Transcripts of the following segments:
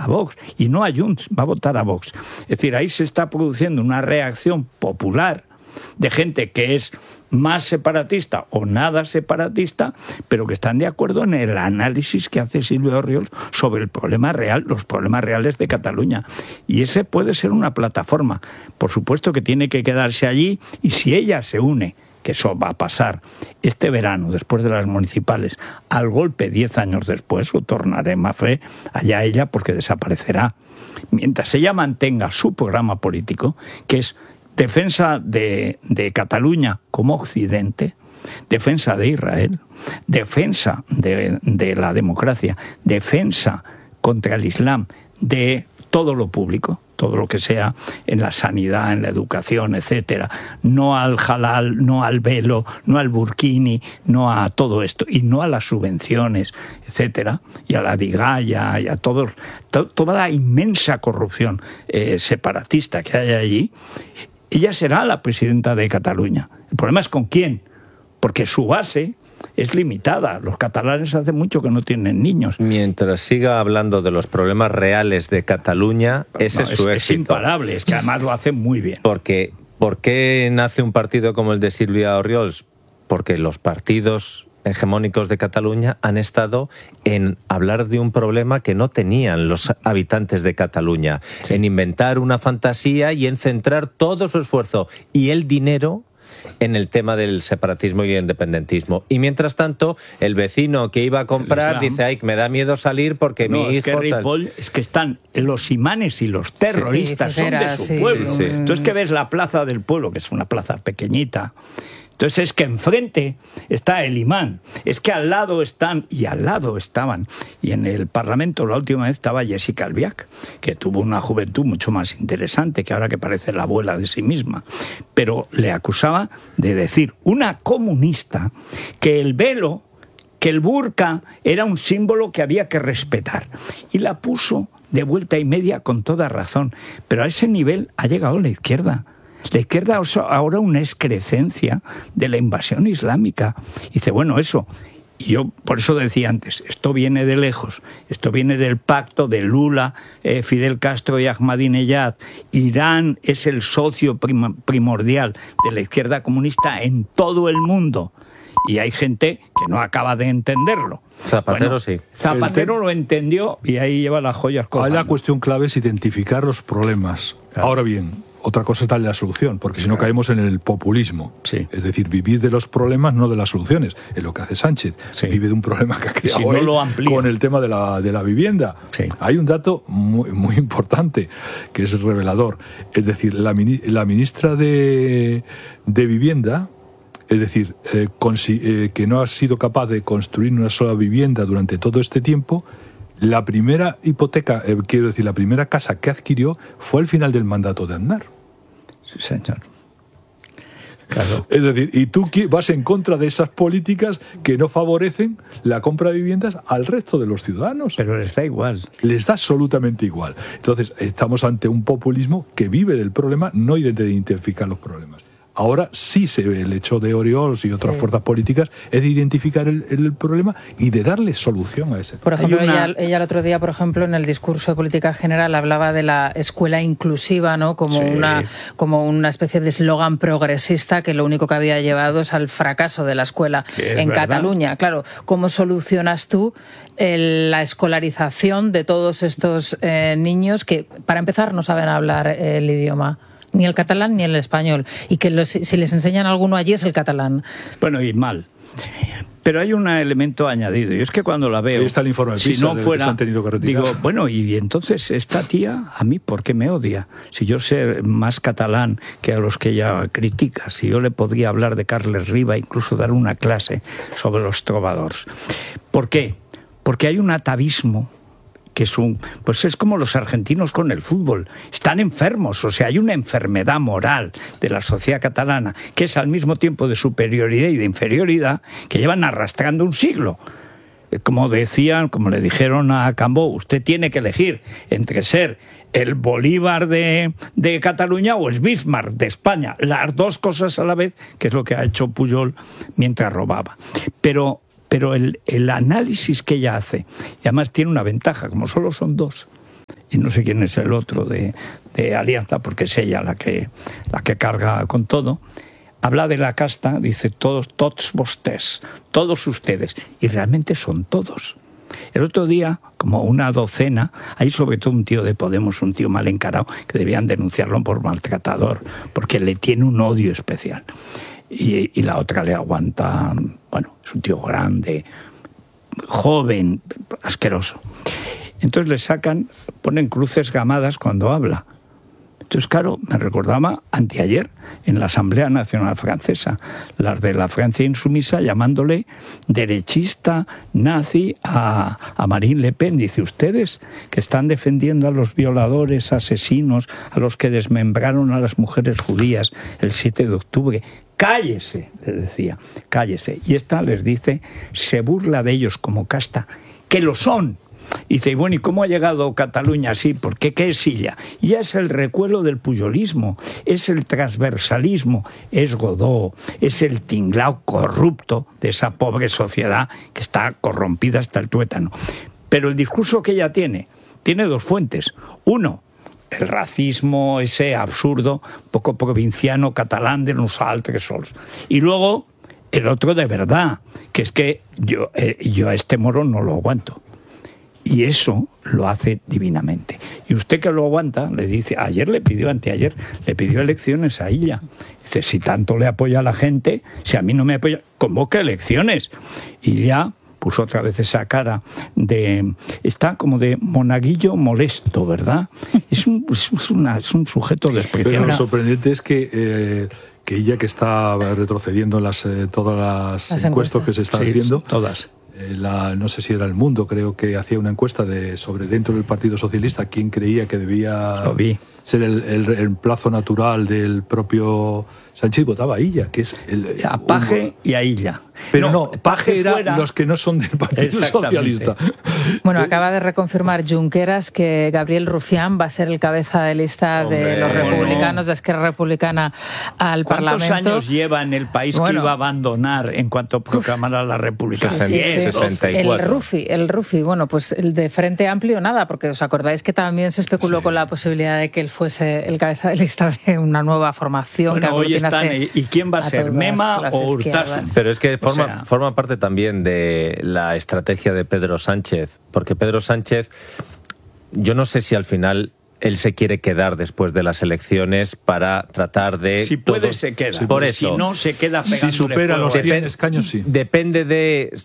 a Vox, y no a Junts, va a votar a Vox. Es decir, ahí se está produciendo una reacción popular de gente que es más separatista o nada separatista, pero que están de acuerdo en el análisis que hace Silvia Orriols sobre el problema real, los problemas reales de Cataluña. Y ese puede ser una plataforma. Por supuesto que tiene que quedarse allí, y si ella se une, que eso va a pasar este verano, después de las municipales, al golpe 10 años después, o tornaré más fe, allá ella, porque desaparecerá. Mientras ella mantenga su programa político, que es defensa de Cataluña como Occidente, defensa de Israel, defensa de la democracia, defensa contra el Islam, de todo lo público, todo lo que sea en la sanidad, en la educación, etcétera, no al halal, no al velo, no al burkini, no a todo esto, y no a las subvenciones, etcétera, y a la digalla, y a toda la inmensa corrupción separatista que hay allí. Ella será la presidenta de Cataluña. El problema es con quién, porque su base es limitada. Los catalanes hace mucho que no tienen niños. Mientras siga hablando de los problemas reales de Cataluña, ese es su éxito. Es imparable, es que además lo hace muy bien. Porque, ¿por qué nace un partido como el de Silvia Orriols? Porque los partidos hegemónicos de Cataluña han estado en hablar de un problema que no tenían los habitantes de Cataluña, sí, en inventar una fantasía y en centrar todo su esfuerzo y el dinero en el tema del separatismo y el independentismo. Y mientras tanto, el vecino que iba a comprar dice, ay, me da miedo salir porque mi hijo... Es que están los imanes y los terroristas, son de su pueblo. Sí. Entonces, que ves la plaza del pueblo, que es una plaza pequeñita. Entonces es que enfrente está el imán, es que al lado estaban, y en el Parlamento la última vez estaba Jessica Albiach, que tuvo una juventud mucho más interesante, que ahora que parece la abuela de sí misma, pero le acusaba de decir, una comunista, que el velo, que el burka era un símbolo que había que respetar, y la puso de vuelta y media con toda razón, pero a ese nivel ha llegado la izquierda. La izquierda ahora una excrecencia de la invasión islámica. Y dice, bueno, eso. Y yo por eso decía antes, esto viene de lejos. Esto viene del pacto de Lula, Fidel Castro y Ahmadinejad. Irán es el socio primordial de la izquierda comunista en todo el mundo. Y hay gente que no acaba de entenderlo. Zapatero, bueno, sí. Zapatero lo entendió y ahí lleva las joyas colgando. La cuestión clave es identificar los problemas. Claro. Ahora bien, otra cosa es darle la solución, porque si no caemos en el populismo. Sí. Es decir, vivir de los problemas, no de las soluciones. Es lo que hace Sánchez. Sí. Vive de un problema que ha creado si no lo amplía con el tema de la vivienda. Sí. Hay un dato muy, muy importante que es revelador. Es decir, la ministra de Vivienda, es decir, que no ha sido capaz de construir una sola vivienda durante todo este tiempo. La primera hipoteca, la primera casa que adquirió fue al final del mandato de Aznar. Sí, señor. Claro. Es decir, y tú vas en contra de esas políticas que no favorecen la compra de viviendas al resto de los ciudadanos. Pero les da igual. Les da absolutamente igual. Entonces, estamos ante un populismo que vive del problema, no de identificar los problemas. Ahora sí se ve el hecho de Orriols y otras fuerzas políticas es de identificar el problema y de darle solución a ese problema. Por ejemplo, ella el otro día, por ejemplo, en el discurso de política general hablaba de la escuela inclusiva, ¿no? Como una especie de eslogan progresista que lo único que había llevado es al fracaso de la escuela en Cataluña. Claro, ¿cómo solucionas tú la escolarización de todos estos niños que, para empezar, no saben hablar el idioma? Ni el catalán ni el español. Y que si les enseñan alguno allí es el catalán. Bueno, y mal. Pero hay un elemento añadido. Y es que cuando la veo... Ahí está el informe de PISA, si no fuera, que se han tenido que retirar. Digo, bueno, y entonces esta tía, ¿a mí por qué me odia? Si yo sé más catalán que a los que ella critica, si yo le podría hablar de Carles Riba, incluso dar una clase sobre los trobadors. ¿Por qué? Porque hay un atavismo que es como los argentinos con el fútbol, están enfermos, o sea, hay una enfermedad moral de la sociedad catalana, que es al mismo tiempo de superioridad y de inferioridad, que llevan arrastrando un siglo. Como decían, como le dijeron a Cambó, usted tiene que elegir entre ser el Bolívar de Cataluña o el Bismarck de España, las dos cosas a la vez, que es lo que ha hecho Pujol mientras robaba. Pero el análisis que ella hace, y además tiene una ventaja, como solo son dos, y no sé quién es el otro de Alianza, porque es ella la que carga con todo, habla de la casta, dice tots vostès, todos ustedes, y realmente son todos. El otro día, como una docena, hay sobre todo un tío de Podemos, un tío mal encarado, que debían denunciarlo por maltratador, porque le tiene un odio especial. Y la otra le aguanta, bueno, es un tío grande, joven, asqueroso. Entonces le sacan, ponen cruces gamadas cuando habla. Entonces, claro, me recordaba anteayer en la Asamblea Nacional Francesa, las de la Francia insumisa llamándole derechista, nazi a Marine Le Pen. Dice, ustedes que están defendiendo a los violadores, asesinos, a los que desmembraron a las mujeres judías el 7 de octubre, cállese, les decía, cállese. Y esta les dice, se burla de ellos como casta, que lo son. Y dice, bueno, ¿y cómo ha llegado Cataluña así? ¿Por qué? ¿Qué es ella? Y ya es el recuelo del pujolismo, es el transversalismo, es Godó, es el tinglao corrupto de esa pobre sociedad que está corrompida hasta el tuétano. Pero el discurso que ella tiene dos fuentes. Uno, el racismo ese absurdo, poco provinciano, catalán de nosaltres sols. Y luego, el otro de verdad, que es que yo a este moro no lo aguanto. Y eso lo hace divinamente. Y usted que lo aguanta, le dice, anteayer, le pidió elecciones a ella. Dice, si tanto le apoya a la gente, si a mí no me apoya, convoque elecciones. Y ya puso otra vez esa cara está como de monaguillo molesto, ¿verdad? Es un sujeto despreciable. Pero lo sorprendente es que ella, que está retrocediendo en todas las encuestas que se están haciendo, todas. No sé si era El Mundo, creo que hacía una encuesta sobre dentro del Partido Socialista quién creía que debía ser el reemplazo natural del propio Sánchez, votaba a ella, que es a Paje y a ella. Pero no, Paje era los que no son del Partido Socialista. Bueno, acaba de reconfirmar Junqueras que Gabriel Rufián va a ser el cabeza de lista de los republicanos, de Esquerra Republicana al Parlamento. ¿Cuántos años lleva en el país que iba a abandonar en cuanto proclamara la República? 64. El Rufi, bueno, pues el de Frente Amplio nada, porque os acordáis que también se especuló con la posibilidad de que él fuese el cabeza de lista de una nueva formación. Bueno, hoy están, ¿y quién va a ser? ¿Mema o Urtasun? Pero es que forma parte también de la estrategia de Pedro Sánchez, porque Pedro Sánchez, yo no sé si al final él se quiere quedar después de las elecciones para tratar de... Si puede, se queda. Por eso. Si no, se queda pegándole. Si supera los 100 escaños, sí. Depende de...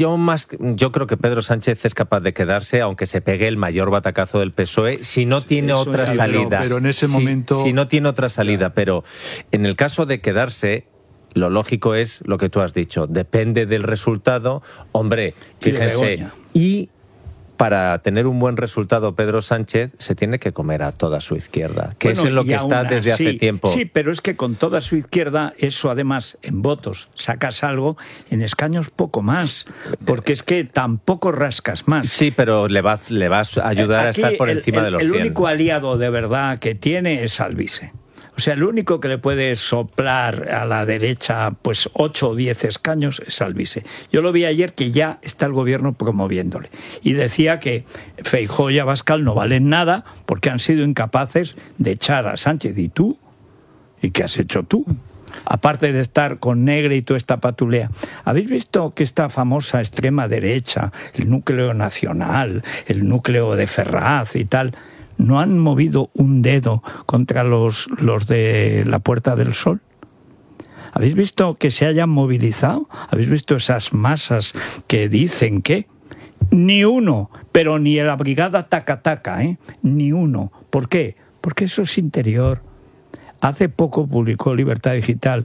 Yo creo que Pedro Sánchez es capaz de quedarse, aunque se pegue el mayor batacazo del PSOE, si no tiene otra salida. Pero en ese momento... Si no tiene otra salida. Pero en el caso de quedarse, lo lógico es lo que tú has dicho. Depende del resultado. Hombre, fíjense. Y para tener un buen resultado Pedro Sánchez se tiene que comer a toda su izquierda, que es en lo que está desde hace tiempo. Sí, pero es que con toda su izquierda, eso además en votos sacas algo, en escaños poco más, porque es que tampoco rascas más. Sí, pero le vas a ayudar a estar por encima de los 100. El único aliado de verdad que tiene es Alvise. O sea, el único que le puede soplar a la derecha pues 8 o 10 escaños es Alvise. Yo lo vi ayer que ya está el gobierno promoviéndole. Y decía que Feijóo y Abascal no valen nada porque han sido incapaces de echar a Sánchez. ¿Y tú? ¿Y qué has hecho tú? Aparte de estar con Negre y toda esta patulea. ¿Habéis visto que esta famosa extrema derecha, el núcleo nacional, el núcleo de Ferraz y tal, no han movido un dedo contra los de la Puerta del Sol? ¿Habéis visto que se hayan movilizado? ¿Habéis visto esas masas que dicen que? Ni uno, pero ni la brigada taca-taca, ni uno. ¿Por qué? Porque eso es interior. Hace poco publicó Libertad Digital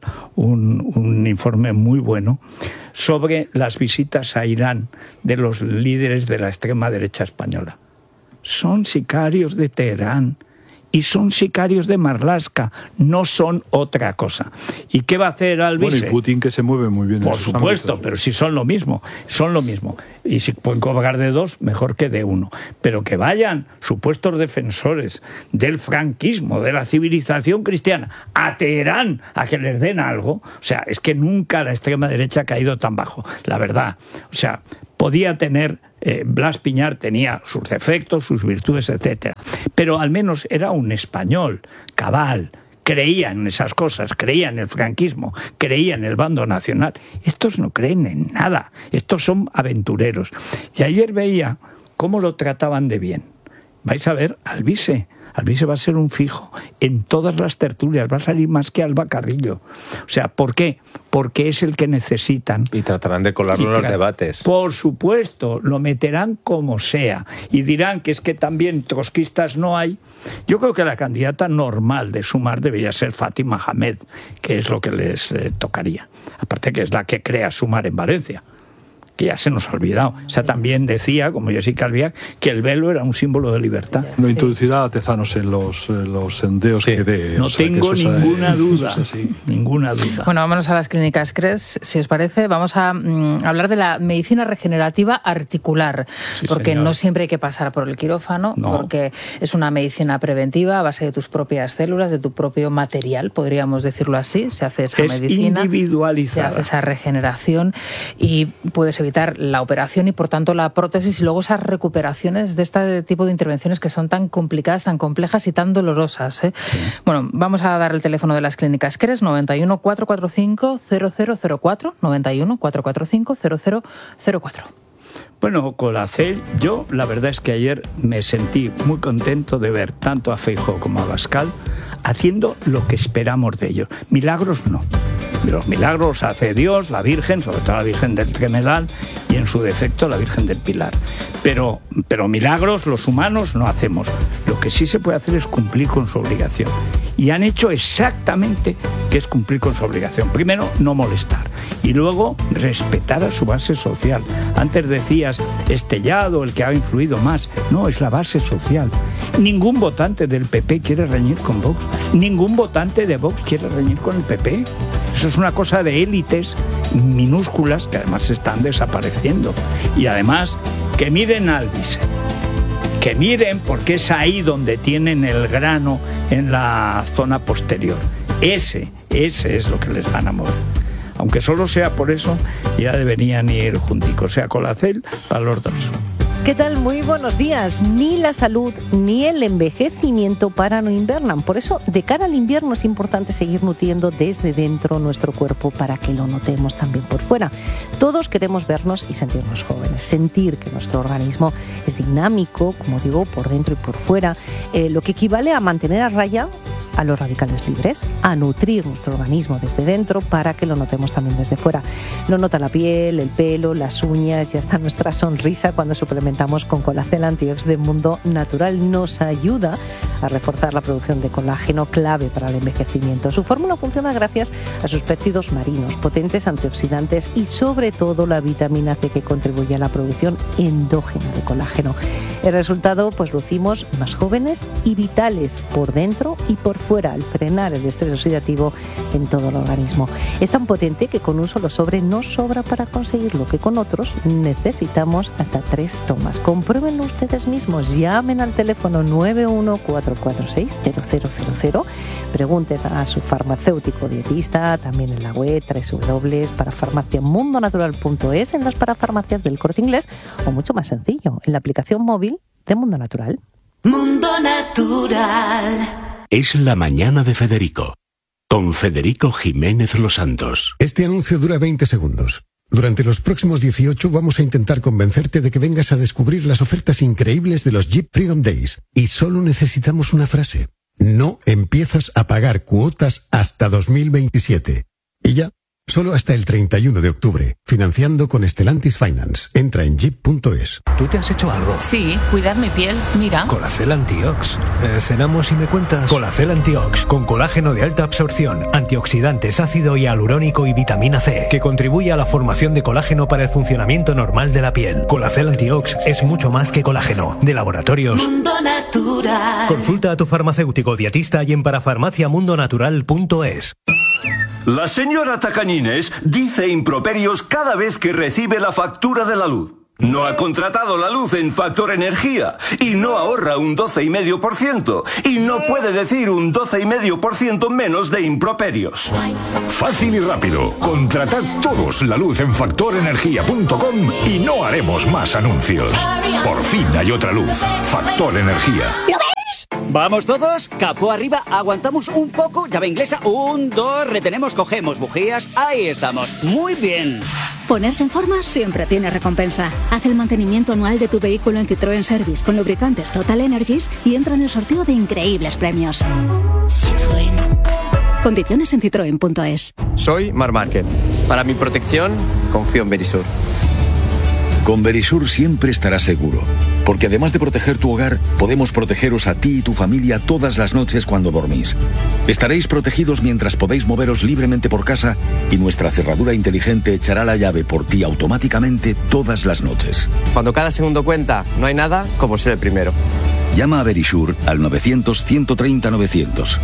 un informe muy bueno sobre las visitas a Irán de los líderes de la extrema derecha española. Son sicarios de Teherán y son sicarios de Marlaska, no son otra cosa. ¿Y qué va a hacer Alvise? Bueno, y Putin, que se mueve muy bien. Por supuesto, pero si son lo mismo, Y si pueden cobrar de 2, mejor que de 1. Pero que vayan supuestos defensores del franquismo, de la civilización cristiana, a Teherán, a que les den algo. O sea, es que nunca la extrema derecha ha caído tan bajo, la verdad. O sea, podía tener... Blas Piñar tenía sus defectos, sus virtudes, etcétera. pero al menos era un español, cabal, creía en esas cosas, creía en el franquismo, creía en el bando nacional. Estos no creen en nada, estos son aventureros. Y ayer veía cómo lo trataban de bien. Vais a ver, Alvise va a ser un fijo en todas las tertulias, va a salir más que Alba Carrillo. O sea, ¿por qué? Porque es el que necesitan. Y tratarán de colarlo en los debates. Por supuesto, lo meterán como sea. Y dirán que es que también trotskistas no hay. Yo creo que la candidata normal de Sumar debería ser Fátima Hamed, que es lo que les tocaría. Aparte que es la que crea Sumar en Valencia, que ya se nos ha olvidado. O sea, también decía, como Jessica Albiac, que el velo era un símbolo de libertad. No introducirá a Tezanos en los sondeos que dé. No tengo ninguna duda. Ninguna duda. Bueno, vámonos a las clínicas CRES, si os parece. Vamos a hablar de la medicina regenerativa articular, porque señor, no siempre hay que pasar por el quirófano, porque es una medicina preventiva a base de tus propias células, de tu propio material, podríamos decirlo así. Se hace esa medicina, individualizada, se hace esa regeneración y puedes evitar la operación y por tanto la prótesis y luego esas recuperaciones de este tipo de intervenciones que son tan complicadas, tan complejas y tan dolorosas, ¿eh? Sí. Bueno, vamos a dar el teléfono de las clínicas CRES, 91 445 0004, 91 445 0004. Bueno, Colacel, yo la verdad es que ayer me sentí muy contento de ver tanto a Feijóo como a Abascal haciendo lo que esperamos de ellos. Milagros no. Los milagros hace Dios, la Virgen, sobre todo la Virgen del Tremedal y en su defecto la Virgen del Pilar. Pero milagros los humanos no hacemos. Lo que sí se puede hacer es cumplir con su obligación. Y han hecho exactamente que es cumplir con su obligación. Primero, no molestar. Y luego, respetar a su base social. Antes decías, Estellado, el que ha influido más. No, es la base social. Ningún votante del PP quiere reñir con Vox. Ningún votante de Vox quiere reñir con el PP. Eso es una cosa de élites minúsculas que además están desapareciendo. Y además, que miren a Alvise. Que miren porque es ahí donde tienen el grano en la zona posterior. Ese es lo que les van a mover. Aunque solo sea por eso, ya deberían ir junticos. O sea, Colacel para los dos. ¿Qué tal? Muy buenos días. Ni la salud ni el envejecimiento paran o invernan. Por eso, de cara al invierno es importante seguir nutriendo desde dentro nuestro cuerpo para que lo notemos también por fuera. Todos queremos vernos y sentirnos jóvenes, sentir que nuestro organismo es dinámico, como digo, por dentro y por fuera, lo que equivale a mantener a raya a los radicales libres, a nutrir nuestro organismo desde dentro para que lo notemos también desde fuera. Lo nota la piel, el pelo, las uñas y hasta nuestra sonrisa cuando suplementamos con Colacel Antiox de Mundo Natural. Nos ayuda a reforzar la producción de colágeno, clave para el envejecimiento. Su fórmula funciona gracias a sus péptidos marinos, potentes antioxidantes y sobre todo la vitamina C que contribuye a la producción endógena de colágeno. El resultado, pues lucimos más jóvenes y vitales por dentro y por fuera al frenar el estrés oxidativo en todo el organismo. Es tan potente que con un solo sobre no sobra para conseguir lo que con otros necesitamos hasta 3 tomas. Compruébenlo ustedes mismos. Llamen al teléfono 914460000. Preguntes a su farmacéutico dietista, también en la web www.parafarmaciamundonatural.es, en las parafarmacias del Corte Inglés o mucho más sencillo, en la aplicación móvil de Mundo Natural. Mundo Natural. Es la mañana de Federico, con Federico Jiménez Los Santos. Este anuncio dura 20 segundos. Durante los próximos 18 vamos a intentar convencerte de que vengas a descubrir las ofertas increíbles de los Jeep Freedom Days. Y solo necesitamos una frase. No empiezas a pagar cuotas hasta 2027. Y ya, solo hasta el 31 de octubre. Financiando con Stellantis Finance. Entra en jeep.es. ¿Tú te has hecho algo? Sí, cuidar mi piel, mira. Colacel Antiox. ¿Cenamos y me cuentas? Colacel Antiox, con colágeno de alta absorción, antioxidantes, ácido hialurónico y vitamina C, que contribuye a la formación de colágeno para el funcionamiento normal de la piel. Colacel Antiox es mucho más que colágeno. De Laboratorios Mundo Natural. Consulta a tu farmacéutico dietista y en parafarmaciamundonatural.es. La señora Tacañines dice improperios cada vez que recibe la factura de la luz. No ha contratado la luz en Factor Energía y no ahorra un 12,5% y no puede decir un 12,5% menos de improperios. Fácil y rápido. Contratad todos la luz en factorenergia.com y no haremos más anuncios. Por fin hay otra luz. Factor Energía. ¿Lo ves? ¿Vamos todos? Capó arriba, aguantamos un poco, llave inglesa, 1, 2, retenemos, cogemos bujías, ahí estamos, muy bien. Ponerse en forma siempre tiene recompensa. Haz el mantenimiento anual de tu vehículo en Citroën Service con lubricantes Total Energies y entra en el sorteo de increíbles premios. Citroën. Condiciones en citroen.es. Soy Mar Márquez. Para mi protección, confío en Verisur. Con Verisur siempre estarás seguro, porque además de proteger tu hogar, podemos protegeros a ti y tu familia todas las noches cuando dormís. Estaréis protegidos mientras podéis moveros libremente por casa y nuestra cerradura inteligente echará la llave por ti automáticamente todas las noches. Cuando cada segundo cuenta, no hay nada como ser el primero. Llama a Verisur al 900-130-900.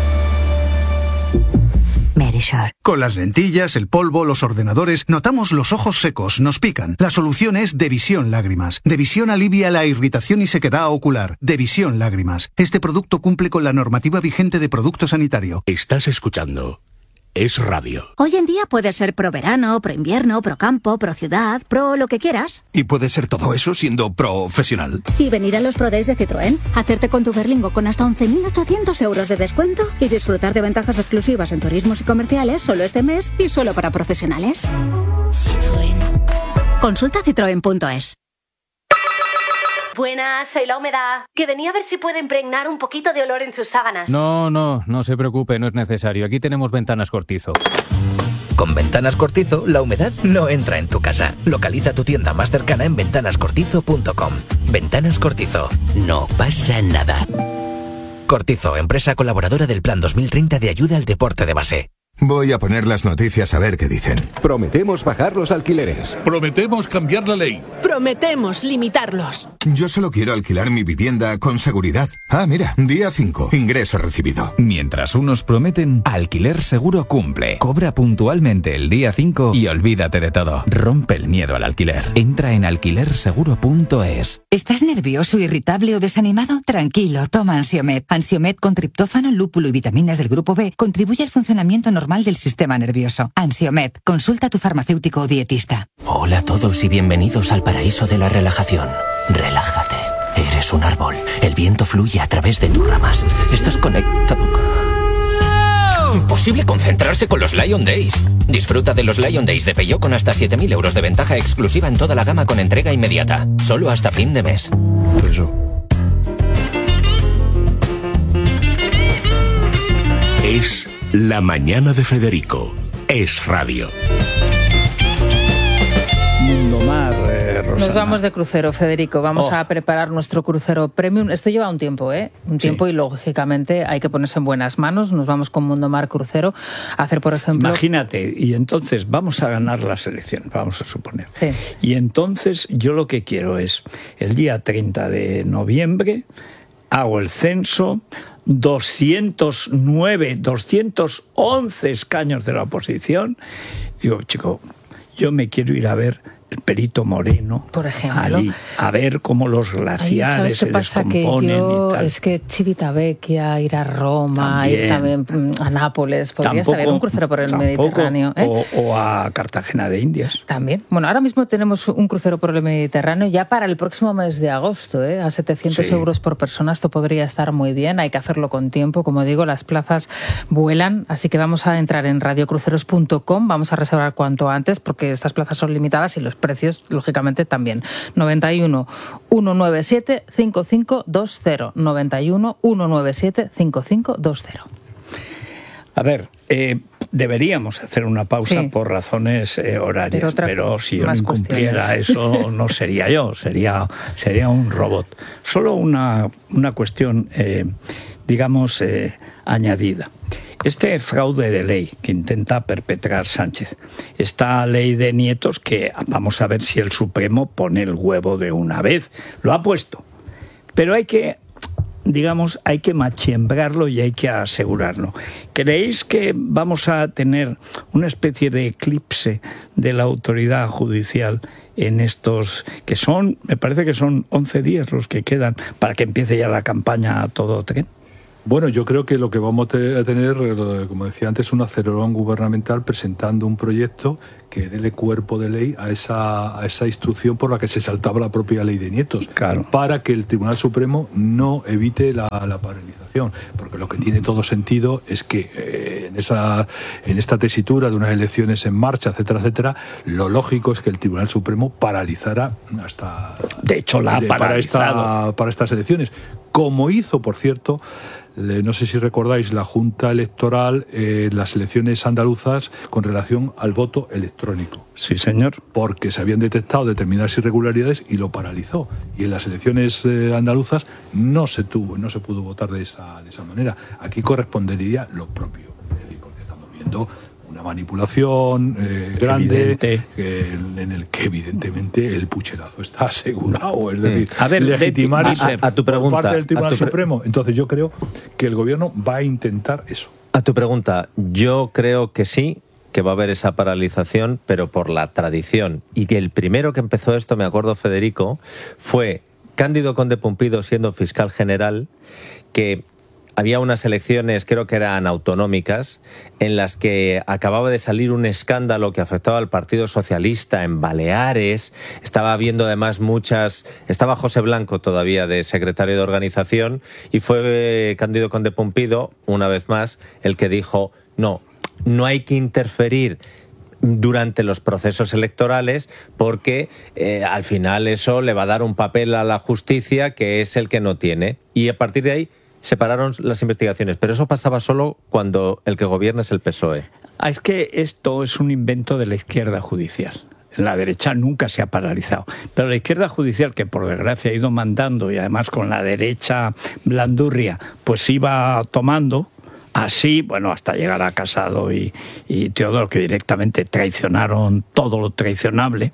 Verisur. Con las lentillas, el polvo, los ordenadores, notamos los ojos secos, nos pican. La solución es Devisión Lágrimas. Devisión alivia la irritación y sequedad ocular. Devisión Lágrimas. Este producto cumple con la normativa vigente de producto sanitario. Estás escuchando Es Radio. Hoy en día puede ser pro verano, pro invierno, pro campo, pro ciudad, pro lo que quieras. Y puede ser todo eso siendo profesional. Y venir a los Pro Days de Citroën, hacerte con tu Berlingo con hasta 11.800 euros de descuento y disfrutar de ventajas exclusivas en turismos y comerciales solo este mes y solo para profesionales. Citroën. Consulta citroen.es. Buenas, soy La Humedad. Que venía a ver si puede impregnar un poquito de olor en sus sábanas. No se preocupe, no es necesario. Aquí tenemos Ventanas Cortizo. Con Ventanas Cortizo, la humedad no entra en tu casa. Localiza tu tienda más cercana en ventanascortizo.com. Ventanas Cortizo. No pasa nada. Cortizo, empresa colaboradora del Plan 2030 de ayuda al deporte de base. Voy a poner las noticias a ver qué dicen. Prometemos bajar los alquileres. Prometemos cambiar la ley. Prometemos limitarlos. Yo solo quiero alquilar mi vivienda con seguridad. Ah, mira, día 5, ingreso recibido. Mientras unos prometen, Alquiler Seguro cumple. Cobra puntualmente el día 5 y olvídate de todo. Rompe el miedo al alquiler. Entra en alquilerseguro.es. ¿Estás nervioso, irritable o desanimado? Tranquilo, toma Ansiomed. Ansiomed con triptófano, lúpulo y vitaminas del grupo B contribuye al funcionamiento normal del sistema nervioso. Ansiomed, consulta a tu farmacéutico o dietista. Hola a todos y bienvenidos al paraíso de la relajación. Relájate. Eres un árbol. El viento fluye a través de tus ramas. Estás conectado. Imposible concentrarse con los Lion Days. Disfruta de los Lion Days de Peugeot con hasta 7.000 euros de ventaja exclusiva en toda la gama con entrega inmediata. Solo hasta fin de mes. Es La Mañana de Federico. Es Radio. Mundomar, Rosana. Nos vamos de crucero, Federico. Vamos a preparar nuestro crucero premium. Esto lleva un tiempo, tiempo y lógicamente hay que ponerse en buenas manos. Nos vamos con Mundomar Crucero a hacer, por ejemplo... Imagínate, y entonces vamos a ganar las elecciones, vamos a suponer. Sí. Y entonces yo lo que quiero es, el día 30 de noviembre, hago el censo, 211 escaños de la oposición. Digo, chico, yo me quiero ir a ver el Perito Moreno, por ejemplo, allí, a ver cómo los glaciares se descomponen y tal. Es que Civitavecchia, ir a Roma, ir también a Nápoles, podría estar bien un crucero por el Mediterráneo. O a Cartagena de Indias. También. Bueno, ahora mismo tenemos un crucero por el Mediterráneo ya para el próximo mes de agosto, a 700 euros por persona. Esto podría estar muy bien, hay que hacerlo con tiempo. Como digo, las plazas vuelan, así que vamos a entrar en radiocruceros.com, vamos a reservar cuanto antes porque estas plazas son limitadas y los precios, lógicamente, también. 91 197 5520. 91 197 5520. A ver, deberíamos hacer una pausa por razones horarias, pero si yo no incumpliera eso, no sería yo, sería un robot. Solo una cuestión, digamos, añadida. Este fraude de ley que intenta perpetrar Sánchez, esta ley de nietos que vamos a ver si el Supremo pone el huevo de una vez. Lo ha puesto, pero hay que machembrarlo y hay que asegurarlo. ¿Creéis que vamos a tener una especie de eclipse de la autoridad judicial en estos, que son, me parece que son 11 días los que quedan para que empiece ya la campaña a todo tren? Bueno, yo creo que lo que vamos a tener, como decía antes, un acelerón gubernamental presentando un proyecto que dele cuerpo de ley a esa instrucción por la que se saltaba la propia ley de nietos, claro, para que el Tribunal Supremo no evite la paralización, porque lo que tiene todo sentido es que en esta tesitura de unas elecciones en marcha, etcétera, etcétera, lo lógico es que el Tribunal Supremo paralizara hasta... De hecho, la ha paralizado para estas elecciones, como hizo, por cierto, no sé si recordáis, la Junta Electoral las elecciones andaluzas con relación al voto electrónico. Sí, señor. Porque se habían detectado determinadas irregularidades y lo paralizó. Y en las elecciones andaluzas no se pudo votar de esa manera. Aquí correspondería lo propio. Es decir, porque estamos viendo una manipulación grande en el que evidentemente el pucherazo está asegurado, es decir, a ver, legitimar a tu pregunta, por parte del Tribunal Supremo. Entonces yo creo que el gobierno va a intentar eso. A tu pregunta, yo creo que sí, que va a haber esa paralización, pero por la tradición. Y que el primero que empezó esto, me acuerdo, Federico, fue Cándido Conde Pumpido siendo fiscal general, que había unas elecciones, creo que eran autonómicas, en las que acababa de salir un escándalo que afectaba al Partido Socialista en Baleares. Estaba habiendo además estaba José Blanco todavía de secretario de organización, y fue Cándido Conde Pumpido, una vez más, el que dijo, no hay que interferir durante los procesos electorales porque al final eso le va a dar un papel a la justicia que es el que no tiene. Y a partir de ahí separaron las investigaciones, pero eso pasaba solo cuando el que gobierna es el PSOE. Es que esto es un invento de la izquierda judicial. La derecha nunca se ha paralizado, pero la izquierda judicial, que por desgracia ha ido mandando, y además con la derecha blandurria, pues iba tomando así, bueno, hasta llegar a Casado y Teodoro, que directamente traicionaron todo lo traicionable.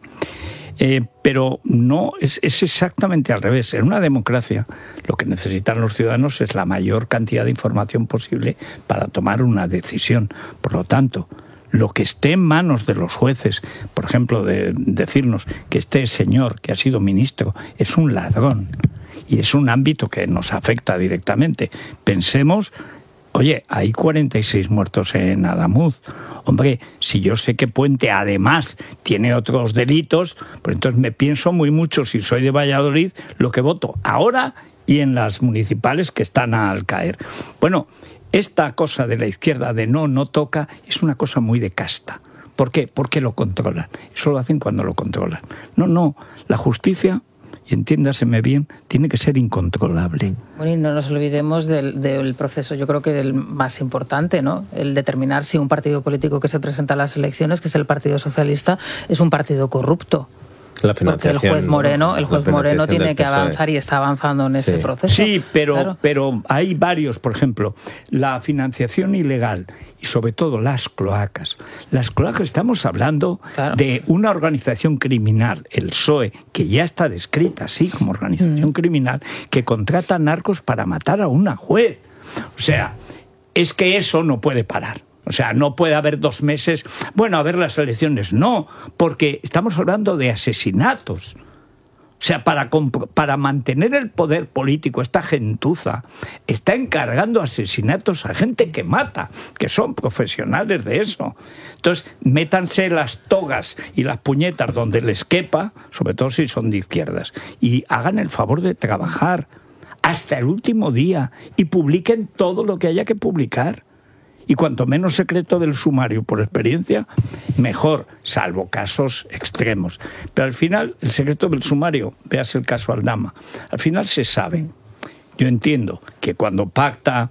Pero no, es exactamente al revés. En una democracia lo que necesitan los ciudadanos es la mayor cantidad de información posible para tomar una decisión. Por lo tanto, lo que esté en manos de los jueces, por ejemplo, de decirnos que este señor que ha sido ministro es un ladrón, y es un ámbito que nos afecta directamente. Pensemos, oye, hay 46 muertos en Adamuz. Hombre, si yo sé que Puente además tiene otros delitos, pues entonces me pienso muy mucho, si soy de Valladolid, lo que voto ahora y en las municipales que están al caer. Bueno, esta cosa de la izquierda de no toca es una cosa muy de casta. ¿Por qué? Porque lo controlan. Eso lo hacen cuando lo controlan. No, la justicia, y entiéndaseme bien, tiene que ser incontrolable. Bueno, y no nos olvidemos del proceso, yo creo que del más importante, ¿no? El determinar si un partido político que se presenta a las elecciones, que es el Partido Socialista, es un partido corrupto. Porque el juez Moreno tiene que avanzar y está avanzando en ese proceso. Sí, pero hay varios, por ejemplo, la financiación ilegal y sobre todo las cloacas. Las cloacas, estamos hablando de una organización criminal, el PSOE, que ya está descrita así como organización criminal, que contrata narcos para matar a una juez. O sea, es que eso no puede parar. O sea, no puede haber 2 meses, bueno, a ver las elecciones, no, porque estamos hablando de asesinatos. O sea, para mantener el poder político, esta gentuza está encargando asesinatos a gente que mata, que son profesionales de eso. Entonces, métanse las togas y las puñetas donde les quepa, sobre todo si son de izquierdas, y hagan el favor de trabajar hasta el último día y publiquen todo lo que haya que publicar. Y cuanto menos secreto del sumario, por experiencia, mejor, salvo casos extremos. Pero al final, el secreto del sumario, véase el caso Aldama, al final se sabe. Yo entiendo que cuando pacta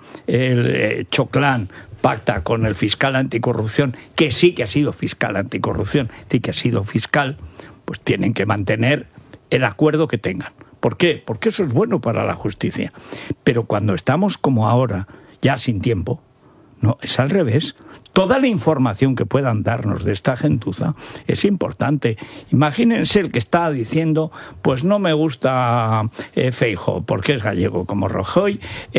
el Choclán, pacta con el fiscal anticorrupción, que sí que ha sido fiscal anticorrupción, sí que ha sido fiscal, pues tienen que mantener el acuerdo que tengan. ¿Por qué? Porque eso es bueno para la justicia. Pero cuando estamos como ahora, ya sin tiempo, no, es al revés. Toda la información que puedan darnos de esta gentuza es importante. Imagínense el que está diciendo, pues no me gusta Feijóo, porque es gallego como Rajoy,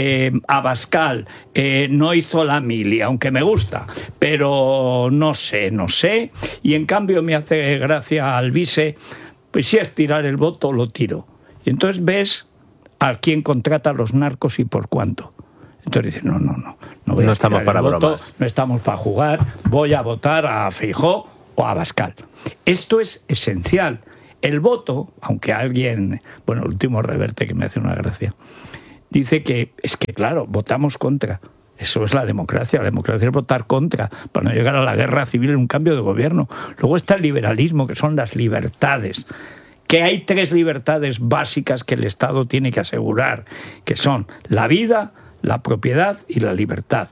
Abascal no hizo la mili, aunque me gusta, pero no sé, y en cambio me hace gracia Alvise, pues si es tirar el voto, lo tiro. Y entonces ves a quién contrata a los narcos y por cuánto. Entonces dice, no estamos para bromas. No estamos para jugar, voy a votar a Feijóo o a Abascal. Esto es esencial. El voto, aunque alguien, el último Reverte, que me hace una gracia, dice que es que, claro, votamos contra. Eso es la democracia es votar contra, para no llegar a la guerra civil en un cambio de gobierno. Luego está el liberalismo, que son las libertades. Que hay 3 libertades básicas que el Estado tiene que asegurar, que son la vida, la propiedad y la libertad.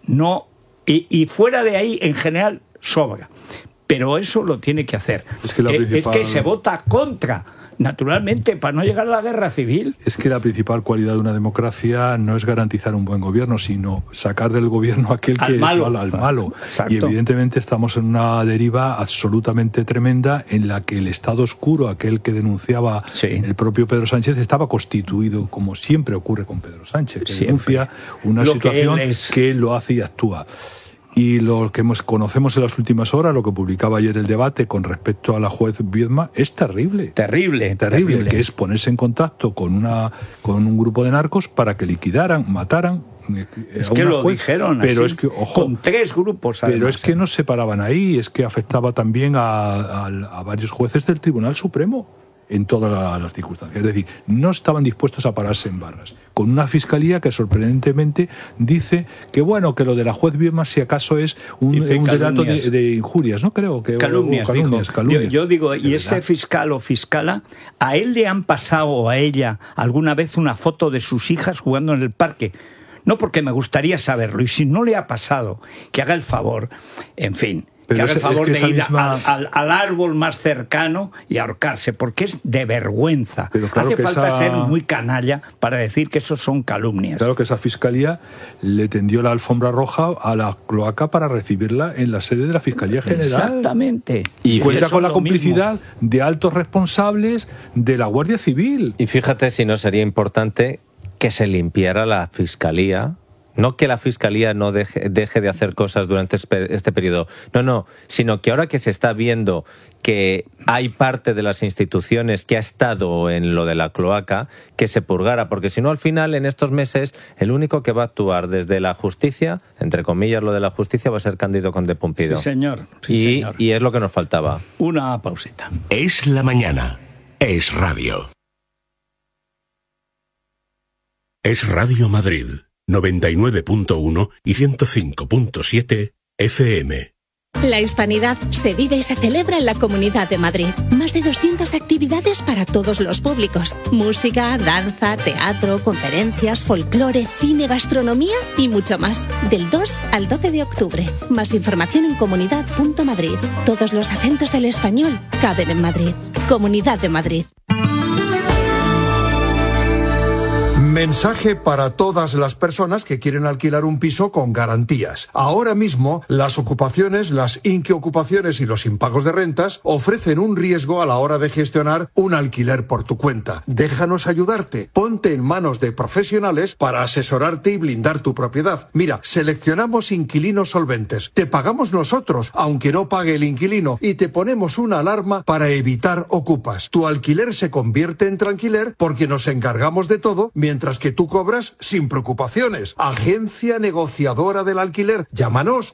Y fuera de ahí, en general, sobra. Pero eso lo tiene que hacer. Es que se vota contra, naturalmente, para no llegar a la guerra civil. Es que la principal cualidad de una democracia no es garantizar un buen gobierno, sino sacar del gobierno aquel que es malo, al malo. Exacto. Y evidentemente estamos en una deriva absolutamente tremenda en la que el Estado oscuro, aquel que denunciaba el propio Pedro Sánchez, estaba constituido, como siempre ocurre con Pedro Sánchez, que denuncia una situación que él lo hace y actúa. Y lo que conocemos en las últimas horas, lo que publicaba ayer el Debate con respecto a la juez Viedma, es terrible. Terrible. Que es ponerse en contacto con un grupo de narcos para que liquidaran, mataran. Es que lo dijeron pero así, es que, ojo, con 3 grupos. Además, pero es que no se paraban ahí, es que afectaba también a varios jueces del Tribunal Supremo en todas las circunstancias. Es decir, no estaban dispuestos a pararse en barras. Con una fiscalía que sorprendentemente dice que que lo de la juez Viedma si acaso es un delato de injurias. No creo que... Calumnias. Yo digo, ¿y este fiscal o fiscala, a él le han pasado o a ella alguna vez una foto de sus hijas jugando en el parque? No, porque me gustaría saberlo. Y si no le ha pasado, que haga el favor, en fin... Pero que haga el favor de ir al árbol más cercano y ahorcarse, porque es de vergüenza. Pero claro, hace falta ser muy canalla para decir que eso son calumnias. Claro que esa fiscalía le tendió la alfombra roja a la cloaca para recibirla en la sede de la Fiscalía General. Exactamente. Y cuenta con la complicidad de altos responsables de la Guardia Civil. Y fíjate si no sería importante que se limpiara la Fiscalía. No que la Fiscalía no deje de hacer cosas durante este periodo, sino que ahora que se está viendo que hay parte de las instituciones que ha estado en lo de la cloaca, que se purgara, porque si no al final en estos meses el único que va a actuar desde la justicia, entre comillas lo de la justicia, va a ser Cándido Conde Pumpido. Sí, señor. Y es lo que nos faltaba. Una pausita. Es la mañana. Es radio. Es Radio Madrid. 99.1 y 105.7 FM. La Hispanidad se vive y se celebra en la Comunidad de Madrid. Más de 200 actividades para todos los públicos. Música, danza, teatro, conferencias, folclore, cine, gastronomía y mucho más. Del 2 al 12 de octubre. Más información en comunidad.madrid. Todos los acentos del español caben en Madrid. Comunidad de Madrid. Mensaje para todas las personas que quieren alquilar un piso con garantías. Ahora mismo, las ocupaciones, las inquiocupaciones y los impagos de rentas ofrecen un riesgo a la hora de gestionar un alquiler por tu cuenta. Déjanos ayudarte. Ponte en manos de profesionales para asesorarte y blindar tu propiedad. Mira, seleccionamos inquilinos solventes. Te pagamos nosotros, aunque no pague el inquilino, y te ponemos una alarma para evitar ocupas. Tu alquiler se convierte en tranquiler porque nos encargamos de todo, mientras que tú cobras sin preocupaciones. Agencia negociadora del alquiler. Llámanos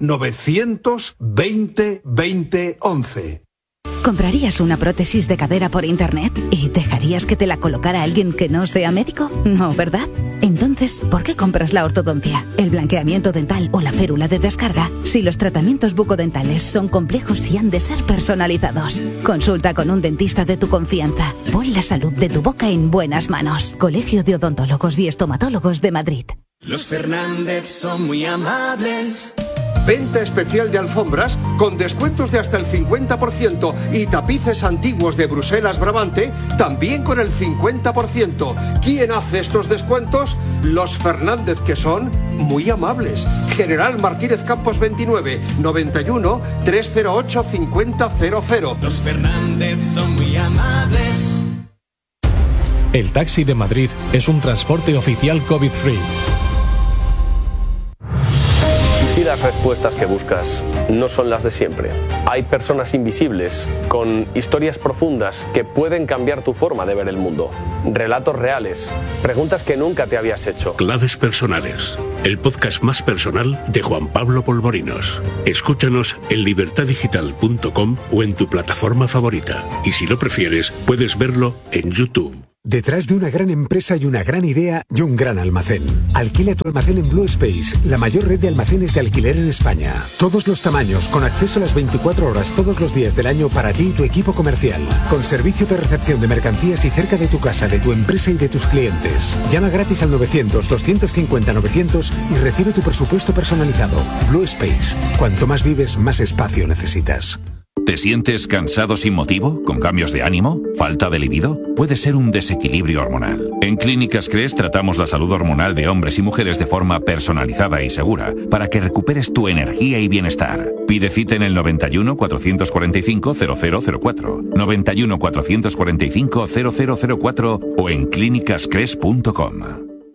920 20 11. ¿Comprarías una prótesis de cadera por internet y dejarías que te la colocara alguien que no sea médico? No, ¿verdad? Entonces, ¿por qué compras la ortodoncia, el blanqueamiento dental o la férula de descarga si los tratamientos bucodentales son complejos y han de ser personalizados? Consulta con un dentista de tu confianza. Pon la salud de tu boca en buenas manos. Colegio de Odontólogos y Estomatólogos de Madrid. Los Fernández son muy amables. Venta especial de alfombras con descuentos de hasta el 50% y tapices antiguos de Bruselas Brabante también con el 50%. ¿Quién hace estos descuentos? Los Fernández, que son muy amables. General Martínez Campos 29 91 308 5000. Los Fernández son muy amables. El taxi de Madrid es un transporte oficial COVID-free. Si Si las respuestas que buscas no son las de siempre, hay personas invisibles con historias profundas que pueden cambiar tu forma de ver el mundo. Relatos reales, preguntas que nunca te habías hecho. Claves personales, el podcast más personal de Juan Pablo Polvorinos. Escúchanos en libertadigital.com o en tu plataforma favorita. Y si lo prefieres, puedes verlo en YouTube. Detrás de una gran empresa y una gran idea y un gran almacén. Alquila tu almacén en Blue Space, la mayor red de almacenes de alquiler en España. Todos los tamaños, con acceso a las 24 horas todos los días del año para ti y tu equipo comercial. Con servicio de recepción de mercancías y cerca de tu casa, de tu empresa y de tus clientes. Llama gratis al 900-250-900 y recibe tu presupuesto personalizado. Blue Space. Cuanto más vives, más espacio necesitas. ¿Te sientes cansado sin motivo? ¿Con cambios de ánimo? ¿Falta de libido? Puede ser un desequilibrio hormonal. En Clínicas Cres tratamos la salud hormonal de hombres y mujeres de forma personalizada y segura para que recuperes tu energía y bienestar. Pide cita en el 91 445 0004, 91 445 0004 o en clínicascres.com.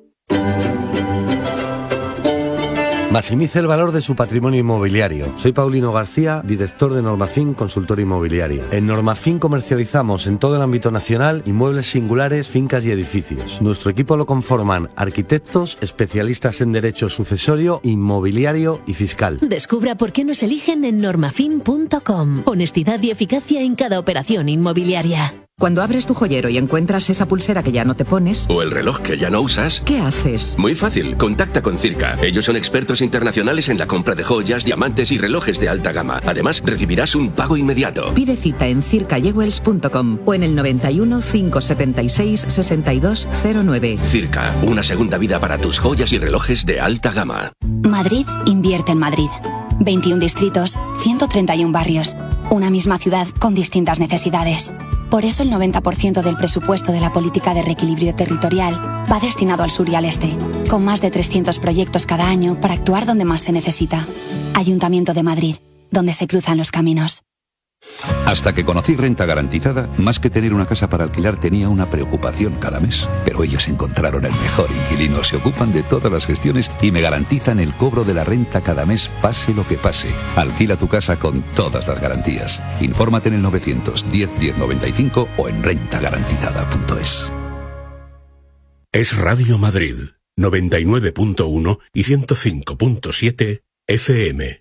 Maximice el valor de su patrimonio inmobiliario. Soy Paulino García, director de Normafin Consultor Inmobiliario. En Normafin comercializamos en todo el ámbito nacional inmuebles singulares, fincas y edificios. Nuestro equipo lo conforman arquitectos, especialistas en derecho sucesorio, inmobiliario y fiscal. Descubra por qué nos eligen en normafin.com. Honestidad y eficacia en cada operación inmobiliaria. Cuando abres tu joyero y encuentras esa pulsera que ya no te pones... o el reloj que ya no usas... ¿qué haces? Muy fácil, contacta con Circa. Ellos son expertos internacionales en la compra de joyas, diamantes y relojes de alta gama. Además, recibirás un pago inmediato. Pide cita en circajewels.com o en el 91 576 6209. Circa, una segunda vida para tus joyas y relojes de alta gama. Madrid invierte en Madrid. 21 distritos, 131 barrios. Una misma ciudad con distintas necesidades. Por eso el 90% del presupuesto de la política de reequilibrio territorial va destinado al sur y al este, con más de 300 proyectos cada año para actuar donde más se necesita. Ayuntamiento de Madrid, donde se cruzan los caminos. Hasta que conocí Renta Garantizada, más que tener una casa para alquilar tenía una preocupación cada mes. Pero ellos encontraron el mejor inquilino, se ocupan de todas las gestiones y me garantizan el cobro de la renta cada mes, pase lo que pase. Alquila tu casa con todas las garantías. Infórmate en el 910 1095 o en rentagarantizada.es. Es Radio Madrid, 99.1 y 105.7 FM.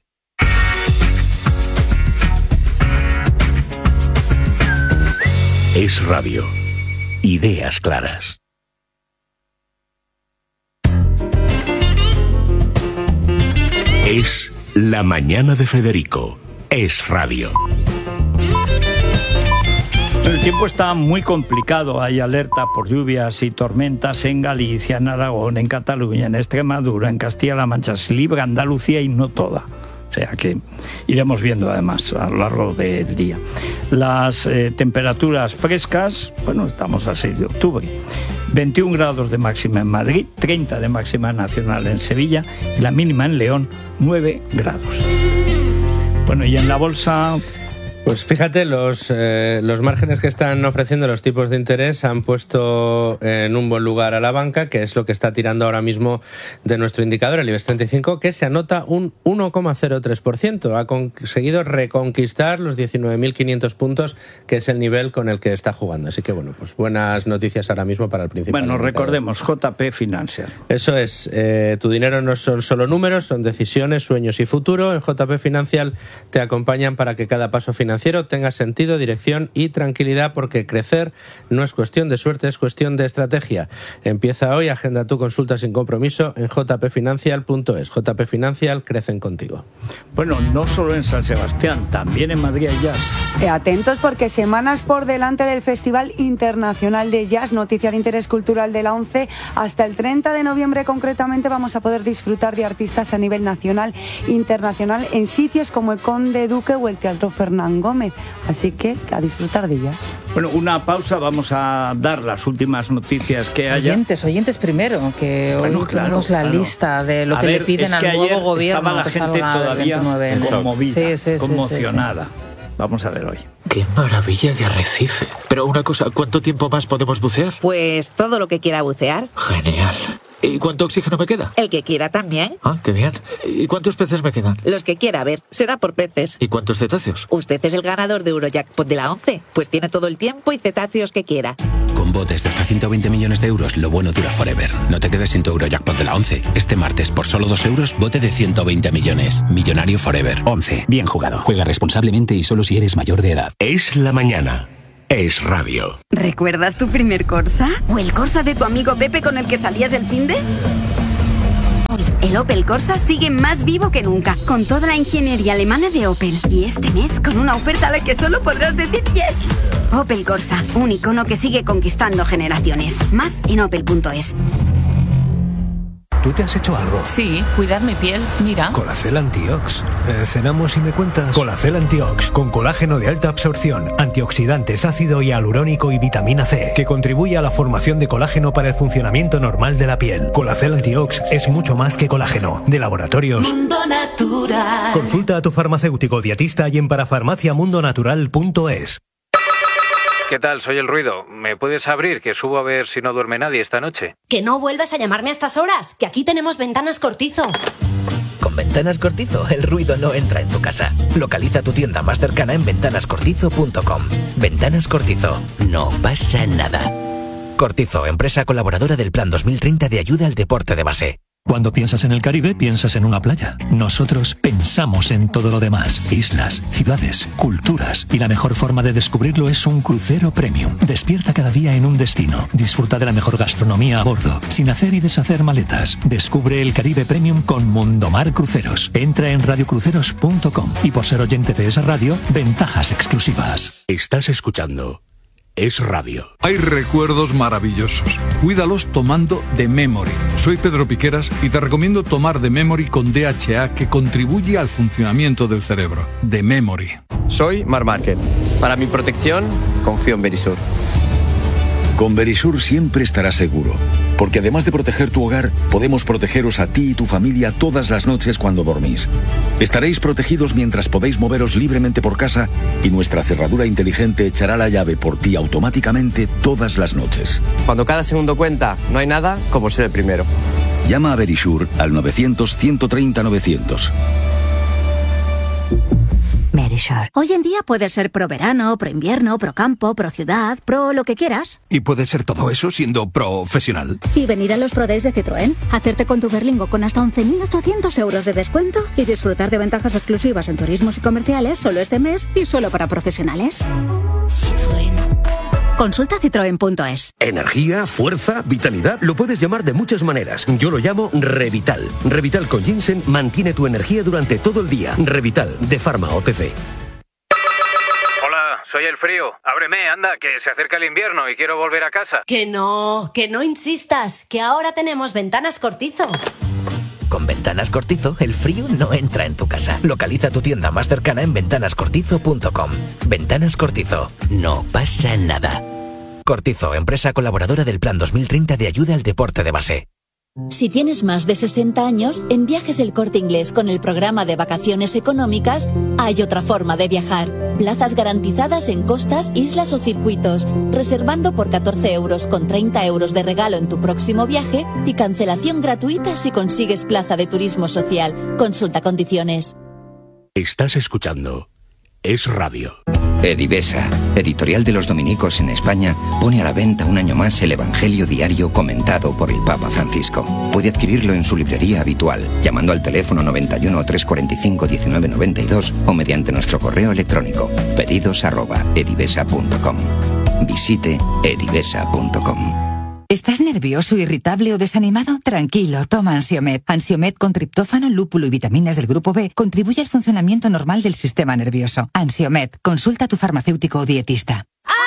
Es radio. Ideas claras. Es La Mañana de Federico. Es radio. El tiempo está muy complicado. Hay alerta por lluvias y tormentas en Galicia, en Aragón, en Cataluña, en Extremadura, en Castilla-La Mancha. Se libra Andalucía y no toda. O sea que iremos viendo además a lo largo del día. Las temperaturas frescas, bueno, estamos a 6 de octubre. 21 grados de máxima en Madrid, 30 de máxima nacional en Sevilla y la mínima en León, 9 grados. Bueno, y en la bolsa... Pues fíjate, los márgenes que están ofreciendo los tipos de interés han puesto en un buen lugar a la banca, que es lo que está tirando ahora mismo de nuestro indicador, el IBEX 35, que se anota un 1,03%. Ha conseguido reconquistar los 19.500 puntos, que es el nivel con el que está jugando. Así que, bueno, pues buenas noticias ahora mismo para el principal. Bueno, indicador. recordemos, JP Financial. Eso es, tu dinero no son solo números, son decisiones, sueños y futuro. En JP Financial te acompañan para que cada paso financiero tenga sentido, dirección y tranquilidad, porque crecer no es cuestión de suerte, es cuestión de estrategia. Empieza hoy, agenda tu consulta sin compromiso en jpfinancial.es. JP Financial, crecen contigo. Bueno, no solo en San Sebastián, también en Madrid hay jazz. Atentos, porque semanas por delante del Festival Internacional de Jazz, noticia de interés cultural de la ONCE. Hasta el 30 de noviembre concretamente vamos a poder disfrutar de artistas a nivel nacional e internacional en sitios como el Conde Duque o el Teatro Fernán Gómez. Así que a disfrutar de jazz. Bueno, una pausa, vamos a dar las últimas noticias que haya. Oyentes primero, que hoy tenemos la lista de lo que le piden al nuevo gobierno. Estaba la gente todavía conmovida, conmocionada. Sí. Vamos a ver hoy. ¡Qué maravilla de arrecife! Pero una cosa, ¿cuánto tiempo más podemos bucear? Pues todo lo que quiera bucear. Genial. ¿Y cuánto oxígeno me queda? El que quiera también. Ah, qué bien. ¿Y cuántos peces me quedan? Los que quiera, a ver, será por peces. ¿Y cuántos cetáceos? Usted es el ganador de Eurojackpot de la 11, pues tiene todo el tiempo y cetáceos que quiera. Con botes de hasta 120 millones de euros, lo bueno dura forever. No te quedes sin tu Eurojackpot de la 11. Este martes, por solo 2 euros, bote de 120 millones. Millonario forever. 11. Bien jugado. Juega responsablemente y solo si eres mayor de edad. Es la mañana. Es radio. ¿Recuerdas tu primer Corsa? ¿O el Corsa de tu amigo Pepe con el que salías el finde? El Opel Corsa sigue más vivo que nunca, con toda la ingeniería alemana de Opel. Y este mes, con una oferta a la que solo podrás decir yes. Opel Corsa, un icono que sigue conquistando generaciones. Más en opel.es. ¿Tú te has hecho algo? Sí, cuidar mi piel, mira. Colacel Antiox. Cenamos y me cuentas. Colacel Antiox, con colágeno de alta absorción, antioxidantes, ácido hialurónico y vitamina C, que contribuye a la formación de colágeno para el funcionamiento normal de la piel. Colacel Antiox es mucho más que colágeno. De Laboratorios Mundo Natural. Consulta a tu farmacéutico dietista y en parafarmaciamundonatural.es. ¿Qué tal? Soy El Ruido. ¿Me puedes abrir, que subo a ver si no duerme nadie esta noche? Que no vuelvas a llamarme a estas horas, que aquí tenemos Ventanas Cortizo. Con Ventanas Cortizo, el ruido no entra en tu casa. Localiza tu tienda más cercana en ventanascortizo.com. Ventanas Cortizo. No pasa nada. Cortizo, empresa colaboradora del Plan 2030 de ayuda al deporte de base. Cuando piensas en el Caribe, piensas en una playa. Nosotros pensamos en todo lo demás. Islas, ciudades, culturas. Y la mejor forma de descubrirlo es un crucero premium. Despierta cada día en un destino. Disfruta de la mejor gastronomía a bordo, sin hacer y deshacer maletas. Descubre el Caribe Premium con Mundomar Cruceros. Entra en radiocruceros.com y por ser oyente de esa radio, ventajas exclusivas. Estás escuchando Es Radio. Hay recuerdos maravillosos. Cuídalos tomando The Memory. Soy Pedro Piqueras y te recomiendo tomar The Memory con DHA, que contribuye al funcionamiento del cerebro. The Memory. Soy Mar Márquez. Para mi protección, confío en Verisur. Con Verisur siempre estarás seguro, porque además de proteger tu hogar, podemos protegeros a ti y tu familia todas las noches cuando dormís. Estaréis protegidos mientras podéis moveros libremente por casa y nuestra cerradura inteligente echará la llave por ti automáticamente todas las noches. Cuando cada segundo cuenta, no hay nada como ser el primero. Llama a Verisur al 900-130-900. Verisur. Hoy en día puedes ser pro verano, pro invierno, pro campo, pro ciudad, pro lo que quieras. Y puede ser todo eso siendo profesional. Y venir a los Pro Days de Citroën, hacerte con tu Berlingo con hasta 11.800 euros de descuento y disfrutar de ventajas exclusivas en turismos y comerciales solo este mes y solo para profesionales. Citroën. Consulta citroen.es. Energía, fuerza, vitalidad, lo puedes llamar de muchas maneras. Yo lo llamo Revital. Revital con ginseng mantiene tu energía durante todo el día. Revital, de Pharma OTC. Hola, soy El Frío. Ábreme, anda, que se acerca el invierno y quiero volver a casa. Que no insistas, que ahora tenemos Ventanas Cortizo. Con Ventanas Cortizo, el frío no entra en tu casa. Localiza tu tienda más cercana en ventanascortizo.com. Ventanas Cortizo. No pasa nada. Cortizo, empresa colaboradora del Plan 2030 de ayuda al deporte de base. Si tienes más de 60 años, en Viajes El Corte Inglés con el programa de vacaciones económicas, hay otra forma de viajar. Plazas garantizadas en costas, islas o circuitos, reservando por 14 euros con 30 euros de regalo en tu próximo viaje y cancelación gratuita si consigues plaza de turismo social. Consulta condiciones. Estás escuchando Es Radio. Edivesa, editorial de los dominicos en España, pone a la venta un año más el Evangelio diario comentado por el Papa Francisco. Puede adquirirlo en su librería habitual, llamando al teléfono 91 345 1992 o mediante nuestro correo electrónico pedidos@edivesa.com. Visite edivesa.com. ¿Estás nervioso, irritable o desanimado? Tranquilo, toma Ansiomed. Ansiomed con triptófano, lúpulo y vitaminas del grupo B contribuye al funcionamiento normal del sistema nervioso. Ansiomed, consulta a tu farmacéutico o dietista.